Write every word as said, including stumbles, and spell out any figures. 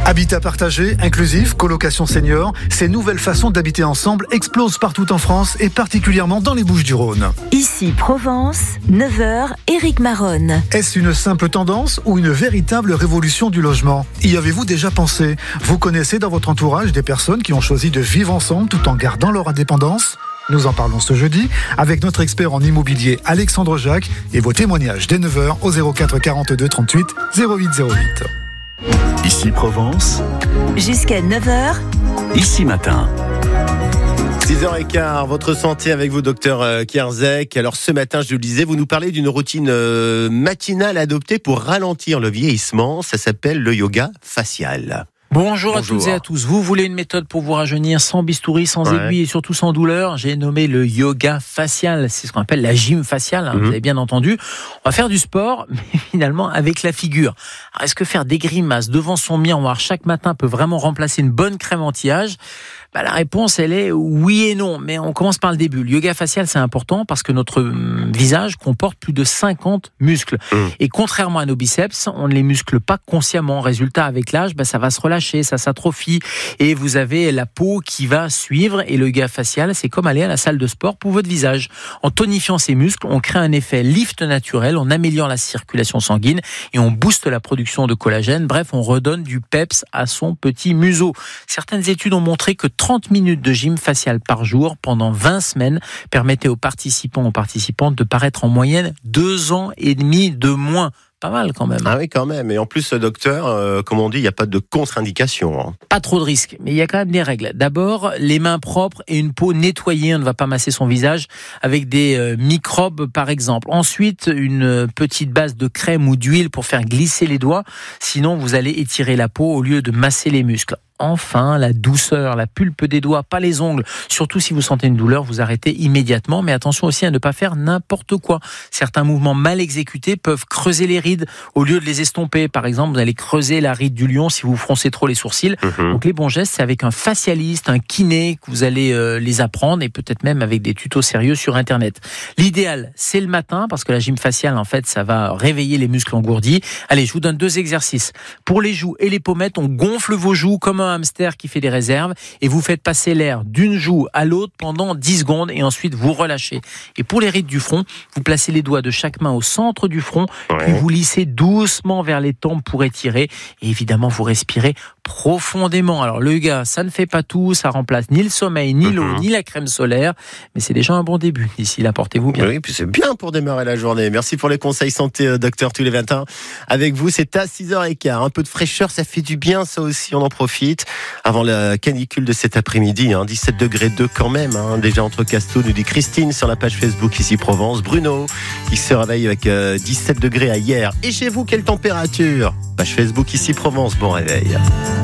Habitat partagé, inclusif, colocation senior, ces nouvelles façons d'habiter ensemble explosent partout en France et particulièrement dans les Bouches-du-Rhône. Ici Provence, neuf heures, Éric Maronne. Est-ce une simple tendance ou une véritable révolution du logement ? Y avez-vous déjà pensé ? Vous connaissez dans votre entourage des personnes qui ont choisi de vivre ensemble tout en gardant leur indépendance ? Nous en parlons ce jeudi avec notre expert en immobilier Alexandre Jacques et vos témoignages dès neuf heures au zéro quatre quarante-deux trente-huit zéro huit zéro huit. Ici Provence. Jusqu'à neuf heures. Ici Matin. six heures quinze, votre santé avec vous, docteur Kierzek. Alors ce matin, je le disais, vous nous parlez d'une routine matinale adoptée pour ralentir le vieillissement. Ça s'appelle le yoga facial. Bonjour, Bonjour à toutes et à tous. Vous voulez une méthode pour vous rajeunir sans bistouri, sans ouais. aiguille et surtout sans douleur ? J'ai nommé le yoga facial. C'est ce qu'on appelle la gym faciale, hein, mmh. vous avez bien entendu. On va faire du sport, mais finalement avec la figure. Alors, est-ce que faire des grimaces devant son miroir chaque matin peut vraiment remplacer une bonne crème anti-âge ? Bah, la réponse, elle est oui et non, mais on commence par le début. Le yoga facial, c'est important parce que notre visage comporte plus de cinquante muscles. Mmh. Et contrairement à nos biceps, on ne les muscle pas consciemment. Résultat, avec l'âge, bah, ça va se relâcher, ça s'atrophie et vous avez la peau qui va suivre. Et le yoga facial, c'est comme aller à la salle de sport pour votre visage. En tonifiant ces muscles, on crée un effet lift naturel, on améliore la circulation sanguine et on booste la production de collagène. Bref, on redonne du peps à son petit museau. Certaines études ont montré que trente minutes de gym facial par jour pendant vingt semaines permettaient aux participants, aux participantes de paraître en moyenne deux ans et demi de moins. Pas mal quand même. Ah oui, quand même. Et en plus, docteur, euh, comme on dit, il n'y a pas de contre-indication. Hein. Pas trop de risques, mais il y a quand même des règles. D'abord, les mains propres et une peau nettoyée. On ne va pas masser son visage avec des euh, microbes, par exemple. Ensuite, une petite base de crème ou d'huile pour faire glisser les doigts. Sinon, vous allez étirer la peau au lieu de masser les muscles. Enfin, la douceur, la pulpe des doigts, pas les ongles. Surtout si vous sentez une douleur, vous arrêtez immédiatement. Mais attention aussi à ne pas faire n'importe quoi. Certains mouvements mal exécutés peuvent creuser les rides au lieu de les estomper. Par exemple, vous allez creuser la ride du lion si vous froncez trop les sourcils. Mmh. Donc les bons gestes, c'est avec un facialiste, un kiné que vous allez euh, les apprendre et peut-être même avec des tutos sérieux sur Internet. L'idéal, c'est le matin parce que la gym faciale, en fait, ça va réveiller les muscles engourdis. Allez, je vous donne deux exercices. Pour les joues et les pommettes, on gonfle vos joues comme un hamster qui fait des réserves et vous faites passer l'air d'une joue à l'autre pendant dix secondes et ensuite vous relâchez. Et pour les rides du front, vous placez les doigts de chaque main au centre du front, ouais. puis vous lissez doucement vers les tempes pour étirer et évidemment vous respirez profondément. Alors le yoga, ça ne fait pas tout, ça remplace ni le sommeil, ni l'eau, mm-hmm. ni la crème solaire, mais c'est déjà un bon début. D'ici là, portez-vous bien. Oui, puis c'est bien pour démarrer la journée. Merci pour les conseils santé, docteur, tous les matins. Avec vous, c'est à six heures quinze. Un peu de fraîcheur, ça fait du bien, ça aussi, on en profite. Avant la canicule de cet après-midi, hein, dix-sept degrés deux quand même, hein, déjà entre Casto, nous dit Christine sur la page Facebook Ici Provence. Bruno qui se réveille avec euh, dix-sept degrés à hier. Et chez vous, quelle température ? Page Facebook Ici Provence, bon réveil.